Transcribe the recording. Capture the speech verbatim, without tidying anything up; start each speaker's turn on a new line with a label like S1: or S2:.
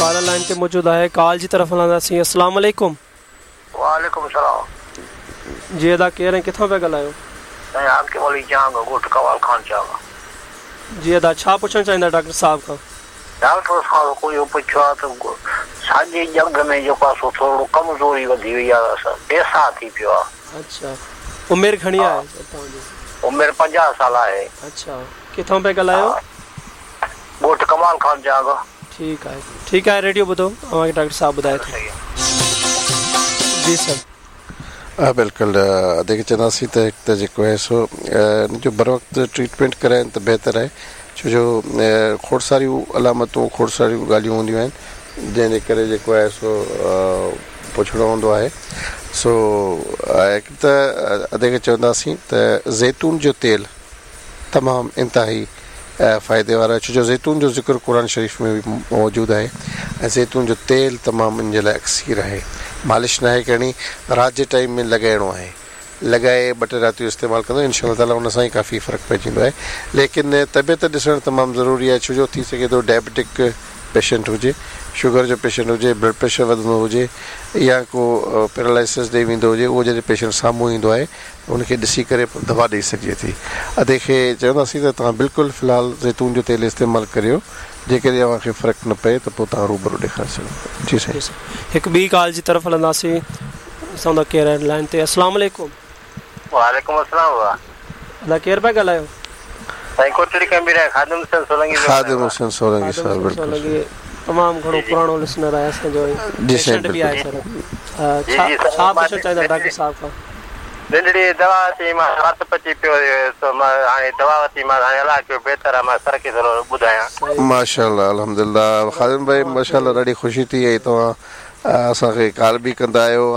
S1: Caller line ते मौजूद है, कॉल जी तरफ हलांदासीं। अस्सलाम वालेकुम।
S2: वालेकुम सलाम
S1: जी अदा केर हैं, किथां पिया ॻाल्हायो?
S2: मैं आपके वाली जाऊंगा गोट कवाल खान चाहूंगा।
S1: जी अदा छा पुछणु चाहींदा डॉक्टर साहब खां?
S2: डॉक्टर साहब को यो पुछो तो साजी जग में जो पासो थोड़ो कमजोरी वधी हुई है, पैसा थी पियो।
S1: अच्छा, उम्र घणी आहे तव्हांजी?
S2: उम्र पंजाह साल है।
S1: अच्छा, किथां पिया ॻाल्हायो?
S2: गोट कमाल खान जाऊंगा।
S1: ठीक है ठीक है, रेडियो ॿुधो, तव्हांखे डॉक्टर साहब ॿुधाए थो। जी सर।
S3: हा बिल्कुलु, अॼु चवंदासीं त हिकु त जेको आहे सो इन जो बर वक़्तु ट्रीटमेंट कराइनि त बहितरु आहे, छो जो खोड़ सारियूं अलामतूं खोड़ सारियूं ॻाल्हियूं हूंदियूं आहिनि जंहिंजे करे जेको आहे सो पुछणो हूंदो आहे। सो हिकु त अॼु चवंदासीं त ज़ैतून जो तेल तमामु इंतिहाई फ़ाइदे वारा, छो जो ज़ैतून जो ज़िक्र क़ुरान शरीफ़ में बि मौजूदु आहे ऐं ज़ैतून जो तेल तमामु इन जे लाइ अक्सीर आहे। मालिश न आहे करणी, राति जे टाइम में लॻाइणो आहे, लॻाए ॿ टे रातियूं इस्तेमालु कंदो, इनशा ताला उन सां ई काफ़ी फ़र्क़ु पइजंदो आहे। लेकिन तबियत ॾिसणु तमामु ज़रूरी आहे, छो जो थी सघे थो डायबिटिक पेशेंट हुजे, शुगर जो पेशेंट हुजे, ब्लड प्रेशर वधंदो हुजे या को पैरालाइसिस ॾेई वेंदो हुजे, उहो जॾहिं पेशेंट साम्हूं ईंदो आहे उनखे ॾिसी करे दवा ॾेई सघिजे थी। अधे खे चवंदासीं त तव्हां बिल्कुलु फ़िलहालु ज़ैतून जो तेल इस्तेमालु करियो, जेकॾहिं तव्हांखे फ़र्क़ु न पए त पोइ तव्हां रूबरू ॾेखारे सघो। जी साईं।
S1: हिकु ॿी कॉल जी तरफ़ हलंदासीं, असां केरु लाइन ते। अस्सलाम वालेकुम।
S2: वालेकुम अस्सलाम।
S1: अदा केरु पिया ॻाल्हायो?
S2: साईं कोटड़ी कबीर है, खादिम हुसैन सोलंकी।
S3: खादिम हुसैन सोलंकी साहब बिल्कुलु
S1: तमामु घणो पुराणो लिसनर आहे असांजो, पेशेंट बि आहे सर। छा छा पुछणु चाहींदा डॉक्टर साहब खां?
S2: नंढड़ी दवा थी, मां राति पची पियो तो मां हाणे दवा वरिती, मां हाणे अलाह कयो बहितर आहे, मां सर खे थोरो ॿुधायां।
S3: माशाअल्लाह अल्हम्दुलिल्लाह। खादिम भाई माशाअल्लाह ॾाढी ख़ुशी थी, ऐं तव्हां असांखे कॉल बि कंदा आहियो।